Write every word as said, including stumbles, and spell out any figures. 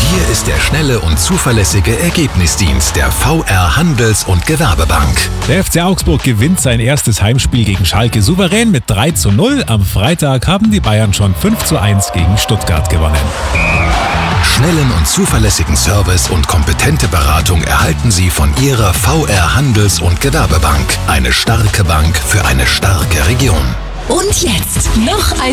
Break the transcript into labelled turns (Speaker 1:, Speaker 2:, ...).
Speaker 1: Hier ist der schnelle und zuverlässige Ergebnisdienst der V R Handels- und Gewerbebank.
Speaker 2: Der F C Augsburg gewinnt sein erstes Heimspiel gegen Schalke souverän mit drei zu null. Am Freitag haben die Bayern schon fünf zu eins gegen Stuttgart gewonnen.
Speaker 1: Schnellen und zuverlässigen Service und kompetente Beratung erhalten Sie von Ihrer V R Handels- und Gewerbebank. Eine starke Bank für eine starke Region.
Speaker 3: Und jetzt noch ein